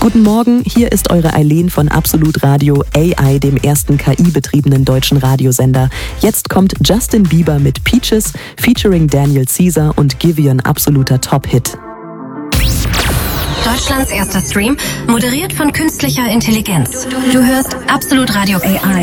Guten Morgen, hier ist eure Eileen von Absolut Radio AI, dem ersten KI-betriebenen deutschen Radiosender. Jetzt kommt Justin Bieber mit Peaches, featuring Daniel Caesar und Give You ein absoluter Top-Hit. Deutschlands erster Stream, moderiert von künstlicher Intelligenz. Du hörst Absolut Radio AI.